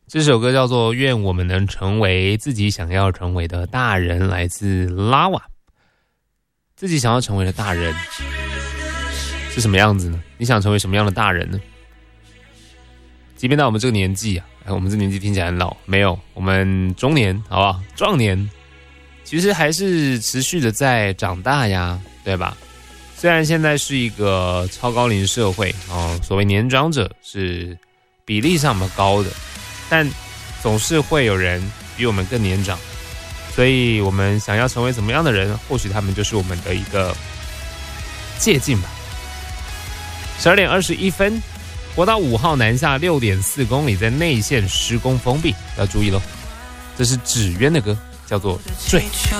这首歌叫做《愿我们能成为自己想要成为的大人》，来自 Lava。 自己想要成为的大人是什么样子呢？你想成为什么样的大人呢？即便到我们这个年纪啊，我们这年纪听起来很老，没有，我们中年好不好？壮年其实还是持续的在长大呀，对吧？虽然现在是一个超高龄社会所谓年长者是比例上比较高的，但总是会有人比我们更年长，所以我们想要成为怎么样的人，或许他们就是我们的一个借鉴吧。12点21分，国道5号南下 6.4 公里，在内线施工封闭，要注意咯。这是纸鸢的歌，叫做《坠》。